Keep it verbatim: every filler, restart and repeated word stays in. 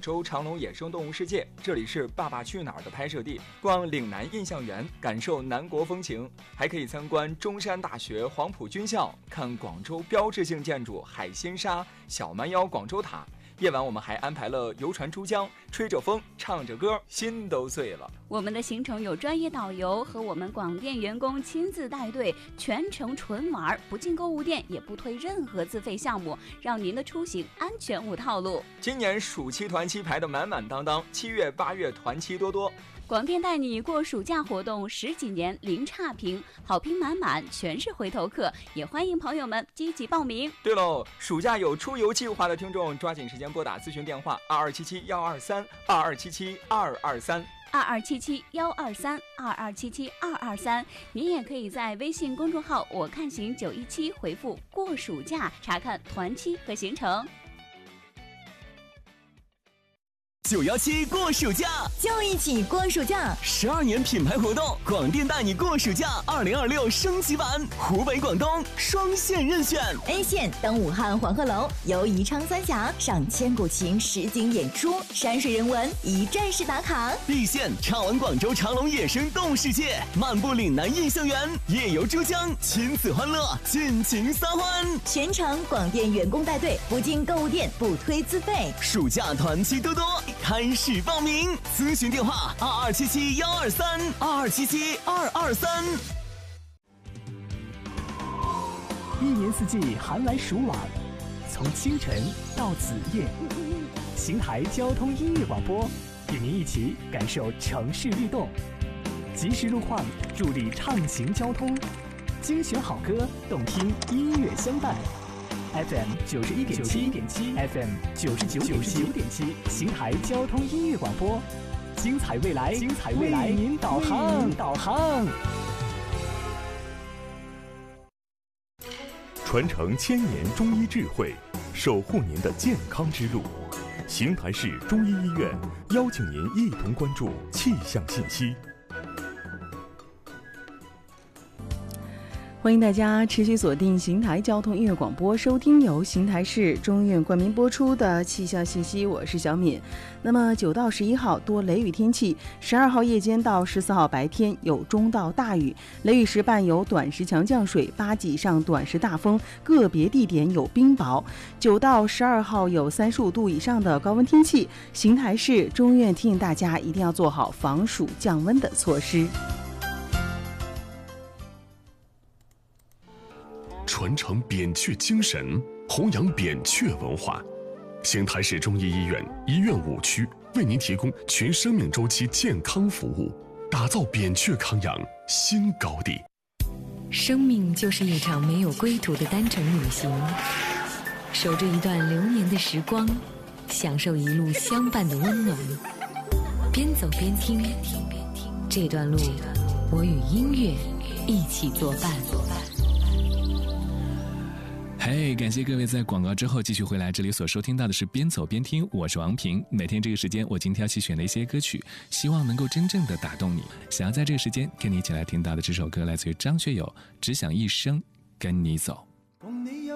州长隆野生动物世界，这里是《爸爸去哪儿》的拍摄地，逛岭南印象园，感受南国风情，还可以参观中山大学黄埔军校，看广州标志性建筑海心沙、小蛮腰广州塔。夜晚我们还安排了游船珠江，吹着风，唱着歌，心都碎了。 我们的行程有专业导游和我们广电员工亲自带队，全程纯玩，不进购物店，也不推任何自费项目，让您的出行安全无套路。 今年暑期团期排得满满当当，七月八月团期多多。 广电带你过暑假活动十几年零差评，好评满满，全是回头客，也欢迎朋友们积极报名。 对喽，暑假有出游计划的听众，抓紧时间拨打咨询电话二二七七幺二三二二七七二二三二二七七幺二三二二七七二二三。您也可以在微信公众号我看行九一七回复过暑假，查看团期和行程。 九幺七过暑假， 就一起过暑假。 十二年品牌活动，广电带你过暑假二零二六升级版，湖北、广东双线任选。 A 线登武汉黄鹤楼，游宜昌三峡，赏千古情实景演出，山水人文一站式打卡。 B 线畅玩广州长隆野生动物世界，漫步岭南印象园，夜游珠江，亲子欢乐，尽情撒欢。 全程广电员工带队，不进购物店，不推自费。 暑假团期多多，开始报名，咨询电话二二七七幺二三二二七七二二三。 一年四季寒来暑往，从清晨到子夜，邢台交通音乐广播与您一起感受城市律动，及时路况助力畅行交通，精选好歌，动听音乐相伴。F M 九十一点七，F M 九十九点七，邢台交通音乐广播，精彩未来，精彩未来，为您导航，导航。 传承千年中医智慧，守护您的健康之路。邢台市中医医院邀请您一同关注气象信息。 欢迎大家持续锁定邢台交通音乐广播，收听由邢台市中医院冠名播出的气象信息，我是小敏。那么九到十一号多雷雨天气，十二号夜间到十四号白天有中到大雨，雷雨时伴有短时强降水，八级以上短时大风，个别地点有冰雹。九到十二号有三十五度以上的高温天气，邢台市中医院提醒大家一定要做好防暑降温的措施。 传承扁鹊精神，弘扬扁鹊文化。邢台市中医医院医院五区为您提供全生命周期健康服务，打造扁鹊康养新高地。 生命就是一场没有归途的单程旅行，守着一段流年的时光，享受一路相伴的温暖。边走边听，这段路我与音乐一起作伴。 嘿、hey, 感谢各位在广告之后继续回来，这里所收听到的是边走边听，我是王平。每天这个时间我精挑细选的一些歌曲，希望能够真正的打动你。想要在这个时间跟你一起来听到的这首歌来自于张学友，只想一生跟你走。